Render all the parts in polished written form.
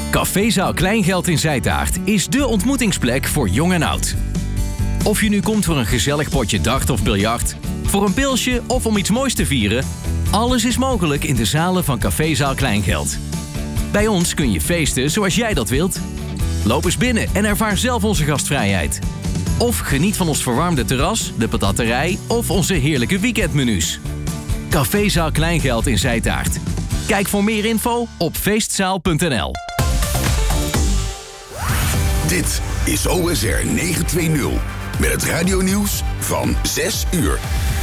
Cafézaal Kleingeld in Zijtaart is dé ontmoetingsplek voor jong en oud. Of je nu komt voor een gezellig potje dart of biljart, voor een pilsje of om iets moois te vieren, alles is mogelijk in de zalen van Cafézaal Kleingeld. Bij ons kun je feesten zoals jij dat wilt. Loop eens binnen en ervaar zelf onze gastvrijheid. Of geniet van ons verwarmde terras, de patatterij of onze heerlijke weekendmenu's. Cafézaal Kleingeld in Zijtaart. Kijk voor meer info op feestzaal.nl. Dit is OSR 920 met het radionieuws van 6 uur.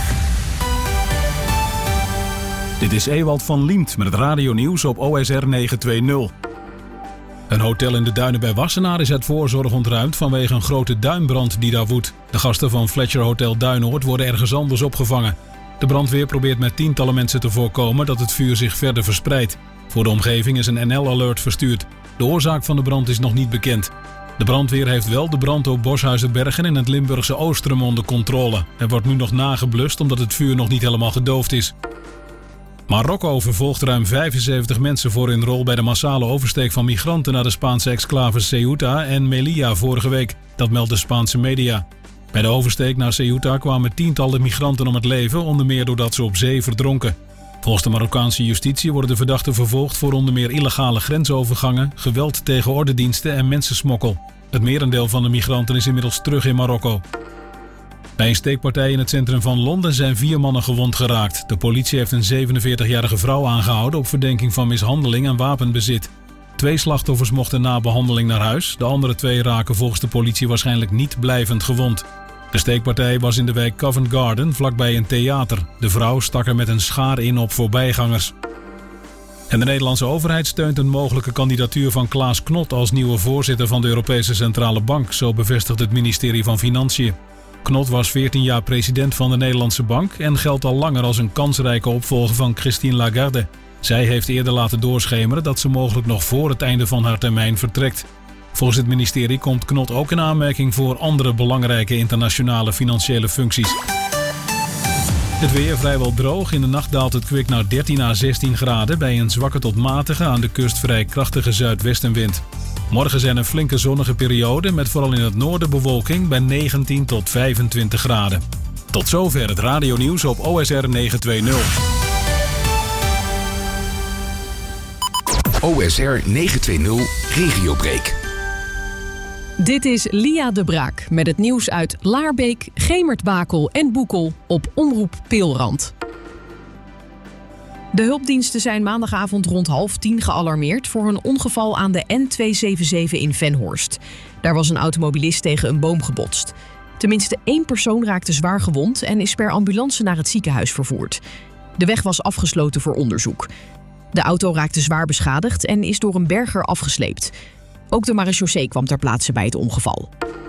Dit is Ewald van Liemt met het radionieuws op OSR 920. Een hotel in de Duinen bij Wassenaar is uit voorzorg ontruimd vanwege een grote duinbrand die daar woedt. De gasten van Fletcher Hotel Duinoord worden ergens anders opgevangen. De brandweer probeert met tientallen mensen te voorkomen dat het vuur zich verder verspreidt. Voor de omgeving is een NL-alert verstuurd. De oorzaak van de brand is nog niet bekend. De brandweer heeft wel de brand op Boshuizenbergen in het Limburgse Oostrum onder controle. Er wordt nu nog nageblust omdat het vuur nog niet helemaal gedoofd is. Marokko vervolgt ruim 75 mensen voor hun rol bij de massale oversteek van migranten naar de Spaanse exclaven Ceuta en Melilla vorige week. Dat meldt de Spaanse media. Bij de oversteek naar Ceuta kwamen tientallen migranten om het leven, onder meer doordat ze op zee verdronken. Volgens de Marokkaanse justitie worden de verdachten vervolgd voor onder meer illegale grensovergangen, geweld tegen ordendiensten en mensensmokkel. Het merendeel van de migranten is inmiddels terug in Marokko. Bij een steekpartij in het centrum van Londen zijn 4 mannen gewond geraakt. De politie heeft een 47-jarige vrouw aangehouden op verdenking van mishandeling en wapenbezit. 2 slachtoffers mochten na behandeling naar huis. De andere 2 raken volgens de politie waarschijnlijk niet blijvend gewond. De steekpartij was in de wijk Covent Garden, vlakbij een theater. De vrouw stak er met een schaar in op voorbijgangers. En de Nederlandse overheid steunt een mogelijke kandidatuur van Klaas Knot als nieuwe voorzitter van de Europese Centrale Bank, zo bevestigt het ministerie van Financiën. Knot was 14 jaar president van de Nederlandse Bank en geldt al langer als een kansrijke opvolger van Christine Lagarde. Zij heeft eerder laten doorschemeren dat ze mogelijk nog voor het einde van haar termijn vertrekt. Volgens het ministerie komt Knot ook in aanmerking voor andere belangrijke internationale financiële functies. Het weer vrijwel droog. In de nacht daalt het kwik naar 13 à 16 graden bij een zwakke tot matige, aan de kust vrij krachtige zuidwestenwind. Morgen zijn er flinke zonnige perioden met vooral in het noorden bewolking bij 19 tot 25 graden. Tot zover het radionieuws op OSR 920. OSR 920 Regiobreak. Dit is Lia de Braak met het nieuws uit Laarbeek, Gemert-Bakel en Boekel op Omroep Peelrand. De hulpdiensten zijn maandagavond rond 9:30 gealarmeerd voor een ongeval aan de N277 in Venhorst. Daar was een automobilist tegen een boom gebotst. Tenminste 1 persoon raakte zwaar gewond en is per ambulance naar het ziekenhuis vervoerd. De weg was afgesloten voor onderzoek. De auto raakte zwaar beschadigd en is door een berger afgesleept. Ook de marechaussee kwam ter plaatse bij het ongeval.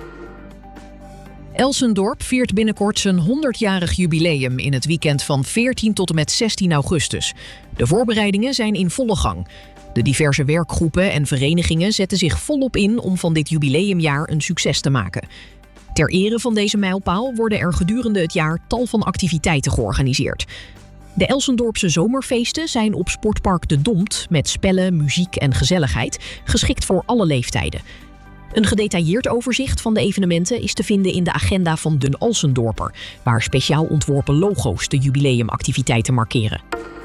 Elsendorp viert binnenkort zijn 100-jarig jubileum in het weekend van 14 tot en met 16 augustus. De voorbereidingen zijn in volle gang. De diverse werkgroepen en verenigingen zetten zich volop in om van dit jubileumjaar een succes te maken. Ter ere van deze mijlpaal worden er gedurende het jaar tal van activiteiten georganiseerd. De Elsendorpse zomerfeesten zijn op sportpark De Domt met spellen, muziek en gezelligheid, geschikt voor alle leeftijden. Een gedetailleerd overzicht van de evenementen is te vinden in de agenda van Den Alsendorper, waar speciaal ontworpen logo's de jubileumactiviteiten markeren.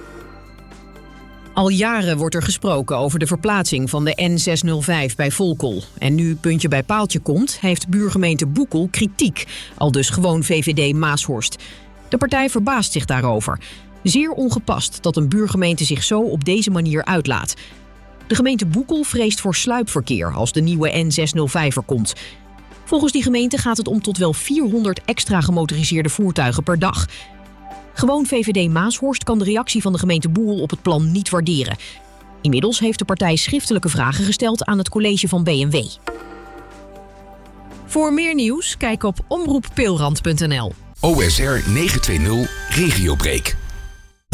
Al jaren wordt er gesproken over de verplaatsing van de N605 bij Volkel. En nu puntje bij paaltje komt, heeft buurgemeente Boekel kritiek, aldus gewoon VVD Maashorst. De partij verbaast zich daarover. Zeer ongepast dat een buurgemeente zich zo op deze manier uitlaat. De gemeente Boekel vreest voor sluipverkeer als de nieuwe N605 er komt. Volgens die gemeente gaat het om tot wel 400 extra gemotoriseerde voertuigen per dag. Gewoon VVD Maashorst kan de reactie van de gemeente Boekel op het plan niet waarderen. Inmiddels heeft de partij schriftelijke vragen gesteld aan het college van BMW. Voor meer nieuws, kijk op omroeppeelrand.nl. OSR 920 Regiobreak.